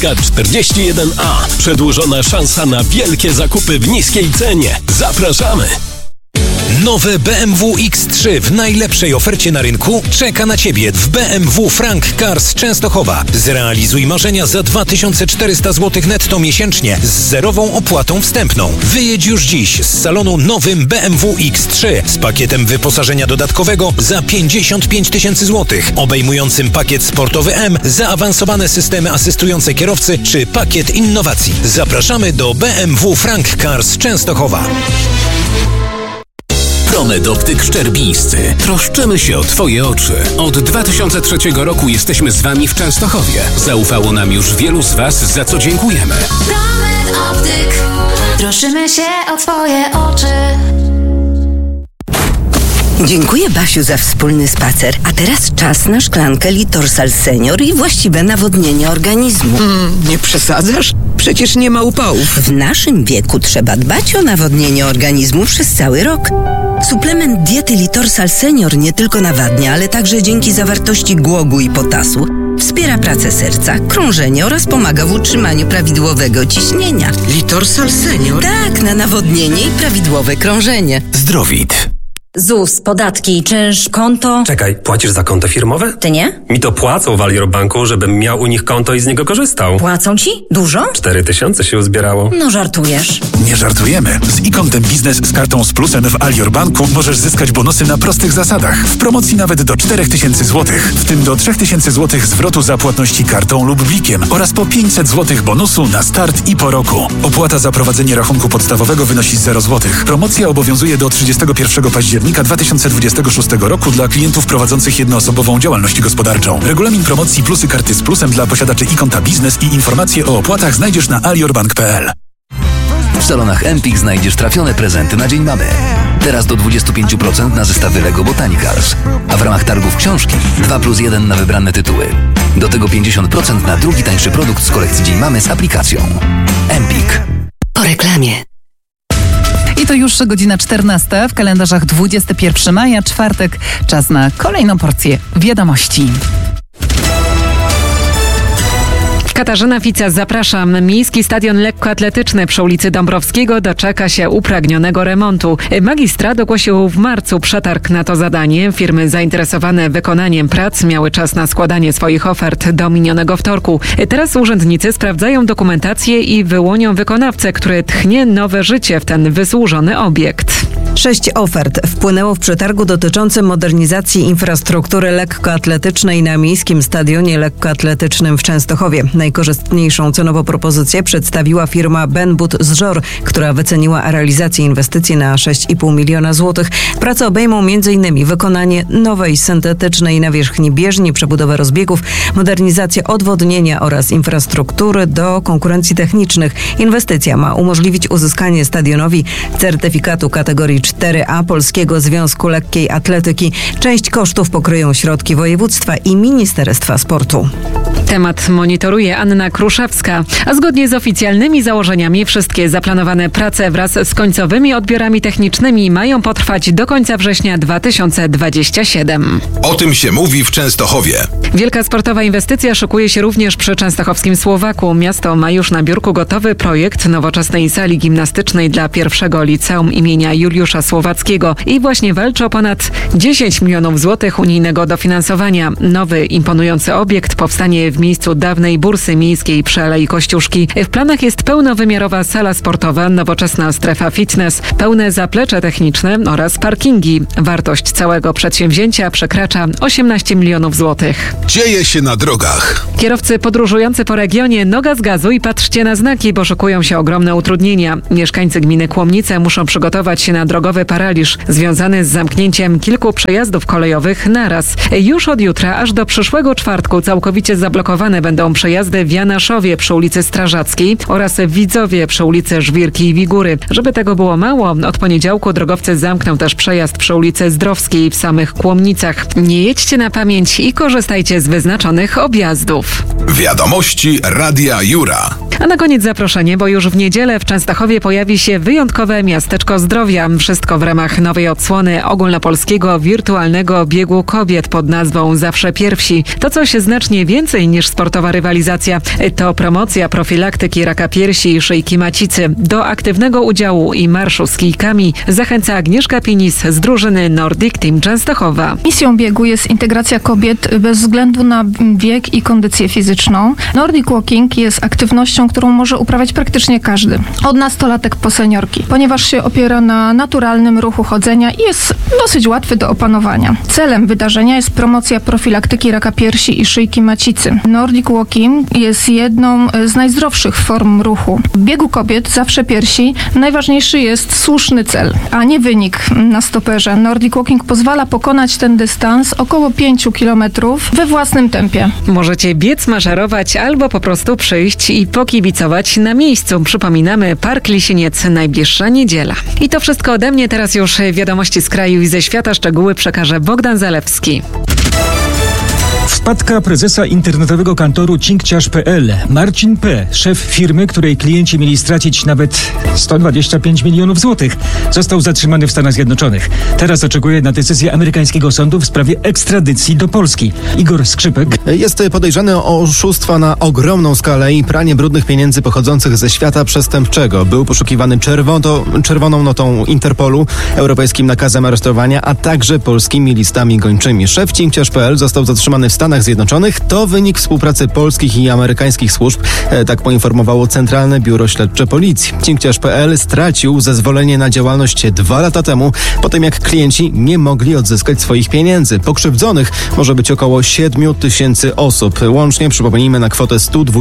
K41A. Przedłużona szansa na wielkie zakupy w niskiej cenie. Zapraszamy! Nowe BMW X3 w najlepszej ofercie na rynku czeka na Ciebie w BMW Frank Cars Częstochowa. Zrealizuj marzenia za 2400 zł netto miesięcznie z zerową opłatą wstępną. Wyjedź już dziś z salonu nowym BMW X3 z pakietem wyposażenia dodatkowego za 55 tysięcy złotych, obejmującym pakiet sportowy M, zaawansowane systemy asystujące kierowcy czy pakiet innowacji. Zapraszamy do BMW Frank Cars Częstochowa. Promed Optyk Szczerbińscy. Troszczymy się o Twoje oczy. Od 2003 roku jesteśmy z Wami w Częstochowie. Zaufało nam już wielu z Was, za co dziękujemy. Promed Optyk. Troszymy się o Twoje oczy. Dziękuję, Basiu, za wspólny spacer. A teraz czas na szklankę Litorsal Senior i właściwe nawodnienie organizmu. Nie przesadzasz? Przecież nie ma upałów. W naszym wieku trzeba dbać o nawodnienie organizmu przez cały rok. Suplement diety Litorsal Senior nie tylko nawadnia, ale także dzięki zawartości głogu i potasu wspiera pracę serca, krążenie oraz pomaga w utrzymaniu prawidłowego ciśnienia. Litorsal Senior? Tak, na nawodnienie i prawidłowe krążenie. Zdrowit. ZUS, podatki, czynsz, konto. Czekaj, płacisz za konto firmowe? Ty nie? Mi to płacą w Alior Banku, żebym miał u nich konto i z niego korzystał. Płacą ci? Dużo? 4000 się uzbierało. No żartujesz. Nie żartujemy. Z e-kontem biznes z kartą z plusem w Alior Banku możesz zyskać bonusy na prostych zasadach. W promocji nawet do 4000 zł. W tym do 3000 zł zwrotu za płatności kartą lub blikiem oraz po 500 zł bonusu na start i po roku. Opłata za prowadzenie rachunku podstawowego wynosi 0 zł. Promocja obowiązuje do 31 października 2026 roku dla klientów prowadzących jednoosobową działalność gospodarczą. Regulamin promocji plusy karty z plusem dla posiadaczy e-konta biznes i informacje o opłatach znajdziesz na aliorbank.pl. W salonach Empik znajdziesz trafione prezenty na Dzień Mamy. Teraz do 25% na zestawy Lego Botanicals. A w ramach targów książki 2+1 na wybrane tytuły. Do tego 50% na drugi tańszy produkt z kolekcji Dzień Mamy z aplikacją. Empik. Po reklamie. I to już godzina 14, w kalendarzach 21 maja, czwartek. Czas na kolejną porcję wiadomości. Katarzyna Fica, zapraszam. Miejski stadion lekkoatletyczny przy ulicy Dąbrowskiego doczeka się upragnionego remontu. Magistrat ogłosił w marcu przetarg na to zadanie. Firmy zainteresowane wykonaniem prac miały czas na składanie swoich ofert do minionego wtorku. Teraz urzędnicy sprawdzają dokumentację i wyłonią wykonawcę, który tchnie nowe życie w ten wysłużony obiekt. 6 ofert wpłynęło w przetargu dotyczącym modernizacji infrastruktury lekkoatletycznej na Miejskim Stadionie Lekkoatletycznym w Częstochowie. Najkorzystniejszą cenowo propozycję przedstawiła firma Benbut z Żor, która wyceniła realizację inwestycji na 6,5 miliona złotych. Prace obejmą m.in. wykonanie nowej syntetycznej nawierzchni bieżni, przebudowę rozbiegów, modernizację odwodnienia oraz infrastruktury do konkurencji technicznych. Inwestycja ma umożliwić uzyskanie stadionowi certyfikatu kategorii 4A Polskiego Związku Lekkiej Atletyki. Część kosztów pokryją środki województwa i Ministerstwa Sportu. Temat monitoruje Anna Kruszewska, a zgodnie z oficjalnymi założeniami wszystkie zaplanowane prace wraz z końcowymi odbiorami technicznymi mają potrwać do końca września 2027. O tym się mówi w Częstochowie. Wielka sportowa inwestycja szykuje się również przy częstochowskim Słowaku. Miasto ma już na biurku gotowy projekt nowoczesnej sali gimnastycznej dla pierwszego liceum imienia Juliusza Słowackiego i właśnie walczy o ponad 10 milionów złotych unijnego dofinansowania. Nowy, imponujący obiekt powstanie w miejscu dawnej bursy miejskiej przy Alei Kościuszki. W planach jest pełnowymiarowa sala sportowa, nowoczesna strefa fitness, pełne zaplecze techniczne oraz parkingi. Wartość całego przedsięwzięcia przekracza 18 milionów złotych. Dzieje się na drogach. Kierowcy podróżujący po regionie, noga z gazu i patrzcie na znaki, bo szykują się ogromne utrudnienia. Mieszkańcy gminy Kłomnice muszą przygotować się na drogowy paraliż związany z zamknięciem kilku przejazdów kolejowych naraz. Już od jutra aż do przyszłego czwartku całkowicie zablokowane będą przejazdy w Janaszowie przy ulicy Strażackiej oraz w Widzowie przy ulicy Żwirki i Wigury. Żeby tego było mało, od poniedziałku drogowcy zamkną też przejazd przy ulicy Zdrowskiej w samych Kłomnicach. Nie jedźcie na pamięć i korzystajcie z wyznaczonych objazdów. Wiadomości Radia Jura. A na koniec zaproszenie, bo już w niedzielę w Częstochowie pojawi się wyjątkowe Miasteczko Zdrowia. Wszystko w ramach nowej odsłony ogólnopolskiego wirtualnego biegu kobiet pod nazwą Zawsze Pierwsi. To coś znacznie więcej niż sportowa rywalizacja. To promocja profilaktyki raka piersi i szyjki macicy. Do aktywnego udziału i marszu z kijkami zachęca Agnieszka Pinis z drużyny Nordic Team Częstochowa. Misją biegu jest integracja kobiet bez względu na wiek i kondycję fizyczną. Nordic Walking jest aktywnością, którą może uprawiać praktycznie każdy. Od nastolatek po seniorki, ponieważ się opiera na naturalnym ruchu chodzenia i jest dosyć łatwy do opanowania. Celem wydarzenia jest promocja profilaktyki raka piersi i szyjki macicy. Nordic Walking jest jedną z najzdrowszych form ruchu. W biegu kobiet Zawsze Piersi najważniejszy jest słuszny cel, a nie wynik na stoperze. Nordic Walking pozwala pokonać ten dystans około 5 km we własnym tempie. Możecie biec, maszerować albo po prostu przyjść i pokibicować na miejscu. Przypominamy, Park Lisieniec, najbliższa niedziela. I to wszystko ode mnie. Teraz już wiadomości z kraju i ze świata. Szczegóły przekaże Bogdan Zalewski. Wpadka prezesa internetowego kantoru cinkciarz.pl. Marcin P., szef firmy, której klienci mieli stracić nawet 125 milionów złotych, został zatrzymany w Stanach Zjednoczonych. Teraz oczekuje na decyzję amerykańskiego sądu w sprawie ekstradycji do Polski. Igor Skrzypek. Jest podejrzany o oszustwa na ogromną skalę i pranie brudnych pieniędzy pochodzących ze świata przestępczego. Był poszukiwany czerwoną notą Interpolu, europejskim nakazem aresztowania, a także polskimi listami gończymi. Szef cinkciarz.pl został zatrzymany w Stanach Zjednoczonych. To wynik współpracy polskich i amerykańskich służb, tak poinformowało Centralne Biuro Śledcze Policji. Cinkciarz.pl stracił zezwolenie na działalność 2 lata temu, po tym jak klienci nie mogli odzyskać swoich pieniędzy. Pokrzywdzonych może być około 7 000 osób. Łącznie, przypomnijmy, na kwotę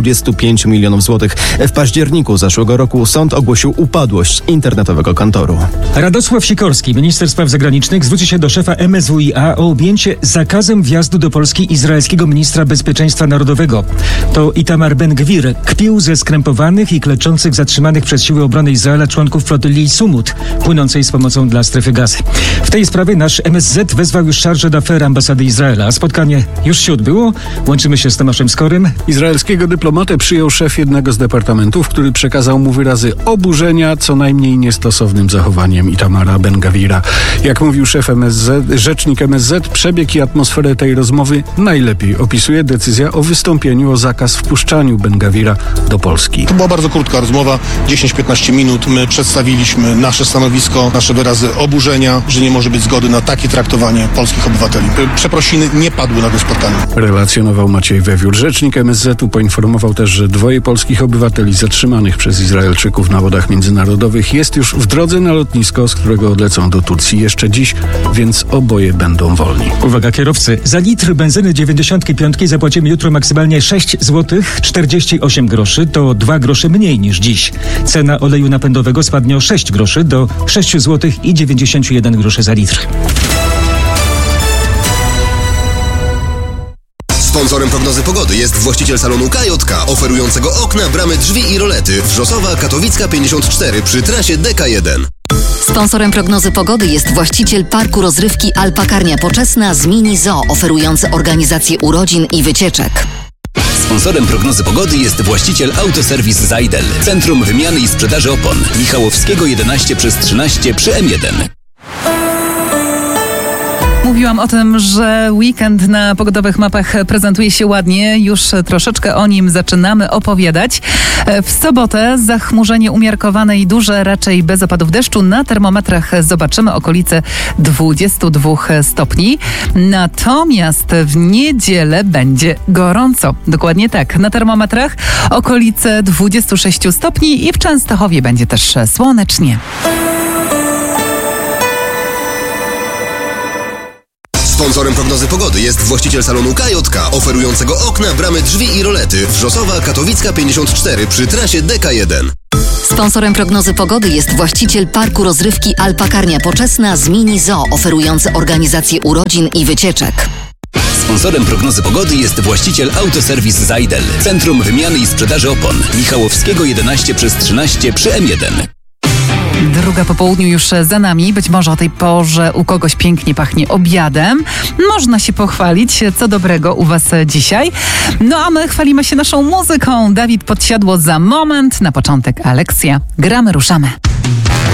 125 milionów złotych. W październiku zeszłego roku sąd ogłosił upadłość internetowego kantoru. Radosław Sikorski, minister spraw zagranicznych, zwróci się do szefa MSWiA o objęcie zakazem wjazdu do Polski izraelskiego ministra bezpieczeństwa narodowego. To Itamar Ben-Gwir kpił ze skrępowanych i kleczących zatrzymanych przez siły obrony Izraela członków flotylli Sumut, płynącej z pomocą dla strefy Gazy. W tej sprawie nasz MSZ wezwał już chargé d'affaires ambasady Izraela. Spotkanie już się odbyło. Łączymy się z Tomaszem Skorym. Izraelskiego dyplomatę przyjął szef jednego z departamentów, który przekazał mu wyrazy oburzenia co najmniej niestosownym zachowaniem Itamara Ben-Gwira. Jak mówił szef MSZ, rzecznik MSZ, przebieg i atmosferę tej rozmowy najlepiej opisuje decyzja o wystąpieniu o zakaz wpuszczaniu Ben-Gwira do Polski. To była bardzo krótka rozmowa, 10-15 minut. My przedstawiliśmy nasze stanowisko, nasze wyrazy oburzenia, że nie może być zgody na takie traktowanie polskich obywateli. Przeprosiny nie padły na tym spotkaniu. Relacjonował Maciej Wewiór. Rzecznik MSZ-u poinformował też, że 2 polskich obywateli zatrzymanych przez Izraelczyków na wodach międzynarodowych jest już w drodze na lotnisko, z którego odlecą do Turcji jeszcze dziś, więc oboje będą wolni. Uwaga kierowcy, za litr benzyny 95 zapłacimy jutro maksymalnie 6 zł 48 groszy, to 2 grosze mniej niż dziś. Cena oleju napędowego spadnie o 6 groszy do 6 zł i 91 groszy za litr. Sponsorem prognozy pogody jest właściciel salonu KJK, oferującego okna, bramy, drzwi i rolety. Wrzosowa, Katowicka 54 przy trasie DK1. Sponsorem prognozy pogody jest właściciel parku rozrywki Alpakarnia Poczesna z Mini Zoo, oferujący organizację urodzin i wycieczek. Sponsorem prognozy pogody jest właściciel Autoserwis Zajdel, Centrum Wymiany i Sprzedaży Opon, Michałowskiego 11/13 przy M1. Mówiłam o tym, że weekend na pogodowych mapach prezentuje się ładnie. Już troszeczkę o nim zaczynamy opowiadać. W sobotę zachmurzenie umiarkowane i duże, raczej bez opadów deszczu. Na termometrach zobaczymy okolice 22 stopni. Natomiast w niedzielę będzie gorąco. Dokładnie tak. Na termometrach okolice 26 stopni i w Częstochowie będzie też słonecznie. Sponsorem prognozy pogody jest właściciel salonu KJK, oferującego okna, bramy, drzwi i rolety. Wrzosowa, Katowicka 54 przy trasie DK1. Sponsorem prognozy pogody jest właściciel parku rozrywki Alpakarnia Poczesna z Mini Zoo, oferujący organizację urodzin i wycieczek. Sponsorem prognozy pogody jest właściciel Autoserwis Zajdel, Centrum Wymiany i Sprzedaży Opon, Michałowskiego 11/13 przy M1. Druga po południu już za nami. Być może o tej porze u kogoś pięknie pachnie obiadem. Można się pochwalić, co dobrego u was dzisiaj. No a my chwalimy się naszą muzyką. Dawid Podsiadło za moment. Na początek Aleksja. Gramy, ruszamy.